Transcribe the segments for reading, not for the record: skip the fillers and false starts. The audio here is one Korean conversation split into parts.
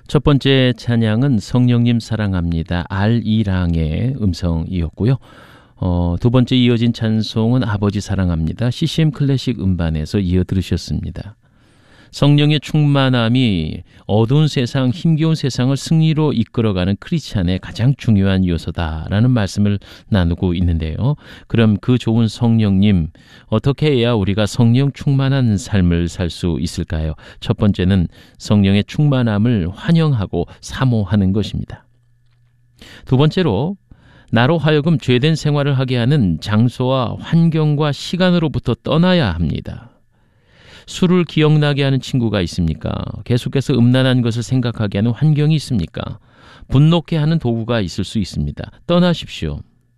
첫 번째 찬양은 성령님 사랑합니다. R2랑의 음성이었고요. 두 번째 이어진 찬송은 아버지 사랑합니다. CCM 클래식 음반에서 이어 들으셨습니다. 성령의 충만함이 어두운 세상, 힘겨운 세상을 승리로 이끌어가는 크리스찬의 가장 중요한 요소다라는 말씀을 나누고 있는데요. 그럼 그 좋은 성령님, 어떻게 해야 우리가 성령 충만한 삶을 살 수 있을까요? 첫 번째는 성령의 충만함을 환영하고 사모하는 것입니다. 두 번째로 나로 하여금 죄된 생활을 하게 하는 장소와 환경과 시간으로부터 떠나야 합니다. 술을 기억나게 하는 친구가 있습니까? 계속해서 음란한 것을 생각하게 하는 환경이 있습니까? 분노케 하는 도구가 있을 수 있습니다. 떠나십시오.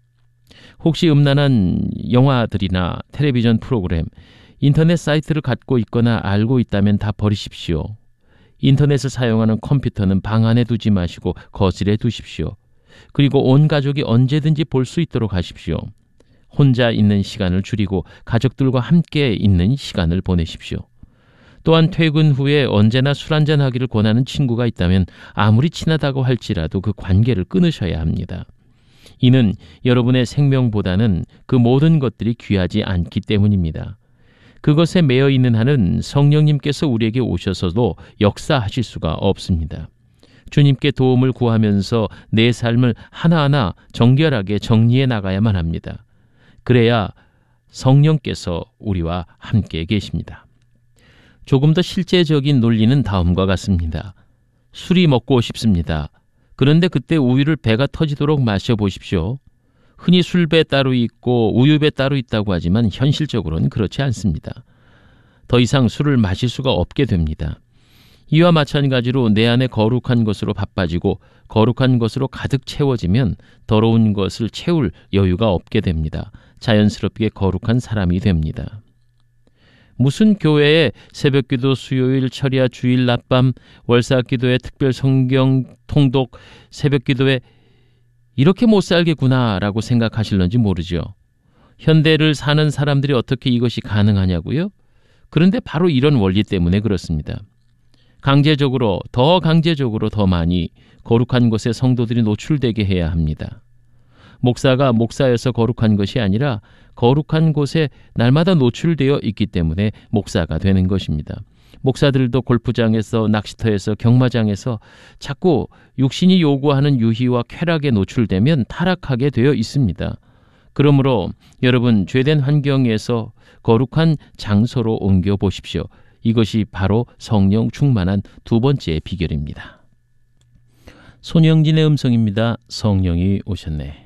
혹시 음란한 영화들이나 텔레비전 프로그램, 인터넷 사이트를 갖고 있거나 알고 있다면 다 버리십시오. 인터넷을 사용하는 컴퓨터는 방 안에 두지 마시고 거실에 두십시오. 그리고 온 가족이 언제든지 볼 수 있도록 하십시오. 혼자 있는 시간을 줄이고 가족들과 함께 있는 시간을 보내십시오. 또한 퇴근 후에 언제나 술 한잔 하기를 권하는 친구가 있다면 아무리 친하다고 할지라도 그 관계를 끊으셔야 합니다. 이는 여러분의 생명보다는 그 모든 것들이 귀하지 않기 때문입니다. 그것에 매여 있는 한은 성령님께서 우리에게 오셔서도 역사하실 수가 없습니다. 주님께 도움을 구하면서 내 삶을 하나하나 정결하게 정리해 나가야만 합니다. 그래야 성령께서 우리와 함께 계십니다. 조금 더 실제적인 논리는 다음과 같습니다. 술이 먹고 싶습니다. 그런데 그때 우유를 배가 터지도록 마셔보십시오. 흔히 술배 따로 있고 우유배 따로 있다고 하지만 현실적으로는 그렇지 않습니다. 더 이상 술을 마실 수가 없게 됩니다. 이와 마찬가지로 내 안에 거룩한 것으로 바빠지고 거룩한 것으로 가득 채워지면 더러운 것을 채울 여유가 없게 됩니다. 자연스럽게 거룩한 사람이 됩니다. 무슨 교회에 새벽기도, 수요일, 철야, 주일, 낮밤, 월사기도회, 특별 성경 통독, 새벽기도회 이렇게 못 살겠구나라고 생각하실런지 모르죠. 현대를 사는 사람들이 어떻게 이것이 가능하냐고요? 그런데 바로 이런 원리 때문에 그렇습니다. 강제적으로 더 많이 거룩한 곳에 성도들이 노출되게 해야 합니다. 목사가 목사여서 거룩한 것이 아니라 거룩한 곳에 날마다 노출되어 있기 때문에 목사가 되는 것입니다. 목사들도 골프장에서, 낚시터에서, 경마장에서 자꾸 육신이 요구하는 유희와 쾌락에 노출되면 타락하게 되어 있습니다. 그러므로 여러분, 죄된 환경에서 거룩한 장소로 옮겨 보십시오. 이것이 바로 성령 충만한 두 번째 비결입니다. 손영진의 음성입니다. 성령이 오셨네.